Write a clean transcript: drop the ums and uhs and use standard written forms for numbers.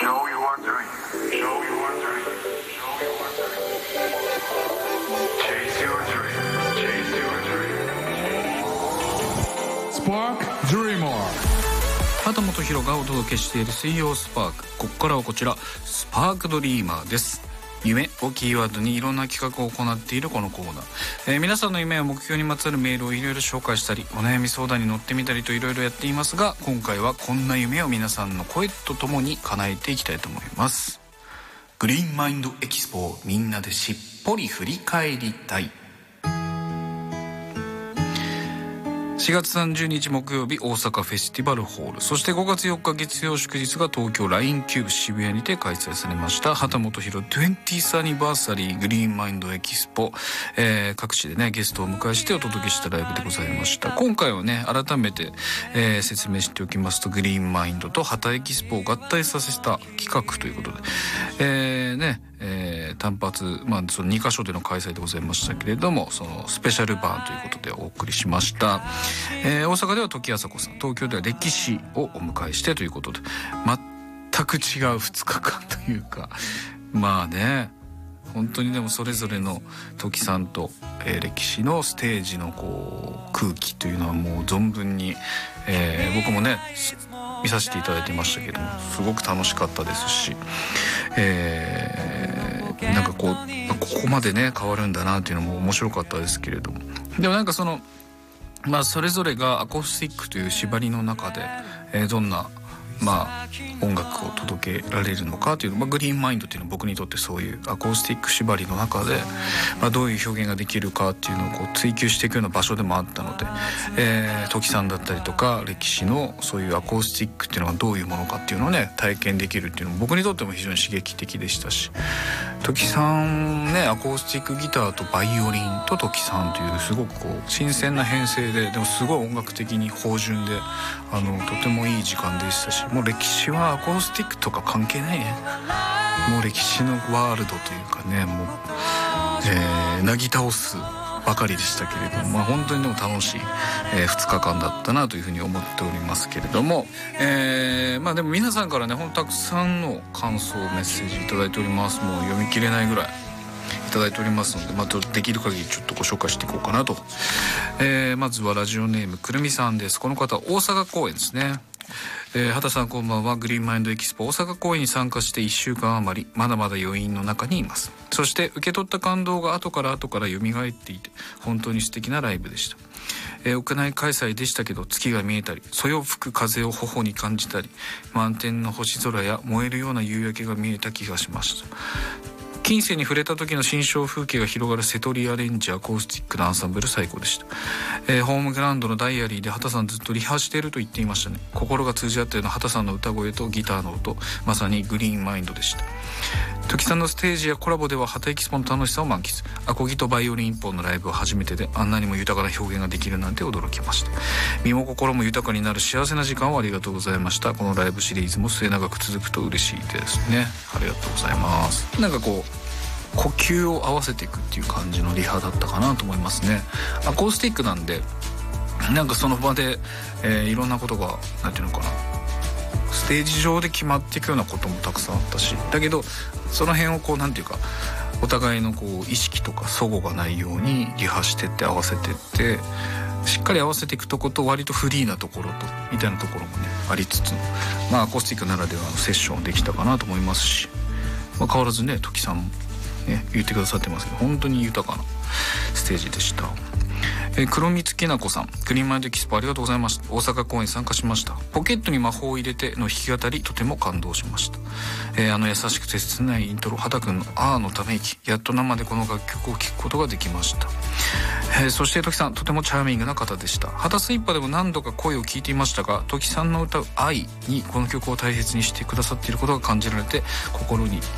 畑本博がお届けしている水曜スパーク。ここからはこちらスパークドリーマーです。夢をキーワードにいろんな企画を行っているこのコーナー、皆さんの夢や目標にまつわるメールをいろいろ紹介したり、お悩み相談に乗ってみたりといろいろやっていますが、今回はこんな夢を皆さんの声とともに叶えていきたいと思います。グリーンマインドエキスポをみんなでしっぽり振り返りたい。4月30日木曜日、大阪フェスティバルホール、そして5月4日月曜祝日が東京ラインキューブ渋谷にて開催されました畑本博 20th アニバーサリーグリーンマインドエキスポ、各地でねゲストをお迎えしてお届けしたライブでございました。今回はね改めて、説明しておきますと、グリーンマインドと畑エキスポを合体させた企画ということで、単発、その2カ所での開催でございましたけれども、そのスペシャルバーンということでお送りしました。大阪では時あさこさん、東京では歴史をお迎えしてということで、全く違う2日間というか、本当にでもそれぞれの時さんと、歴史のステージのこう空気というのはもう存分に、僕もね見させていただいてましたけども、すごく楽しかったですし、なんかここまでね変わるんだなっていうのも面白かったですけれども、でもなんかそのそれぞれがアコースティックという縛りの中で、どんな音楽を届けられるのかというの、グリーンマインドというのは僕にとってそういうアコースティック縛りの中で、どういう表現ができるかっていうのをこう追求していくような場所でもあったので、時さんだったりとか歴史のそういうアコースティックっていうのがどういうものかっていうのをね体験できるっていうのも僕にとっても非常に刺激的でしたし、時さんねアコースティックギターとバイオリンと時さんというすごくこう新鮮な編成で、でもすごい音楽的に芳醇でとてもいい時間でしたし、もう歴史はアコースティックとか関係ないね。もう歴史のワールドというかね、もう、なぎ倒すばかりでしたけれども、本当にでも楽しい、2日間だったなというふうに思っておりますけれども、でも皆さんからねほんとたくさんの感想メッセージいただいております。もう読み切れないぐらいいただいておりますので、できる限りちょっとご紹介していこうかなと。まずはラジオネームくるみさんです。この方大阪公演ですね。畑さんこんばんは。グリーンマインドエキスポ大阪公演に参加して1週間余り、まだまだ余韻の中にいます。そして受け取った感動が後から蘇っていて本当に素敵なライブでした。屋内開催でしたけど月が見えたり、そよ吹く風を頬に感じたり、満天の星空や燃えるような夕焼けが見えた気がしました。近世に触れた時の新象風景が広がる瀬戸リアレンジアコースティックなアンサンブル最高でした。ホームグラウンドのダイアリーで畑さんずっとリハしていると言っていましたね。心が通じ合ったような畑さんの歌声とギターの音、まさにグリーンマインドでした。時さんのステージやコラボでは畑エキスポの楽しさを満喫。アコギとバイオリン一本のライブは初めてで、あんなにも豊かな表現ができるなんて驚きました。身も心も豊かになる幸せな時間をありがとうございました。このライブシリーズも末永く続くと嬉しいですね。ありがとうございます。なんかこう呼吸を合わせていくっていう感じのリハだったかなと思いますね。アコースティックなんでなんかその場で、いろんなことがなんていうのかな、ステージ上で決まっていくようなこともたくさんあったし、だけどその辺をこうなんていうかお互いのこう意識とか齟齬がないようにリハしてって合わせてってしっかり合わせていくとこと割とフリーなところとみたいなところもねありつつの、アコースティックならではのセッションできたかなと思いますし、変わらずね時さんも言ってくださってますけど本当に豊かなステージでした。黒光きなこさん、グリーンマインドエキスポありがとうございました。大阪公演参加しました。ポケットに魔法を入れての弾き語りとても感動しました。優しくて切ないイントロ、畑くんのあーのため息、やっと生でこの楽曲を聴くことができました。そして時さんとてもチャーミングな方でした。畑スイッパでも何度か声を聞いていましたが、時さんの歌う愛にこの曲を大切にしてくださっていることが感じられて心に